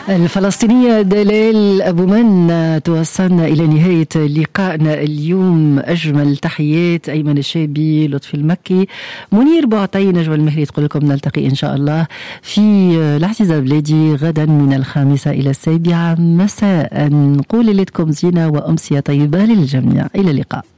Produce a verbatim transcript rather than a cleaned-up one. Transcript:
الفلسطينية دلال أبو من توصلنا إلى نهاية لقائنا اليوم. أجمل تحيات أيمن الشابي، لطفي المكي، منير بوعطي، نجوى المهري، تقول لكم نلتقي إن شاء الله في العزيزة بلادي غدا من الخامسة إلى السابعة مساء. نقول لكم زينة وأمسية طيبة للجميع، إلى اللقاء.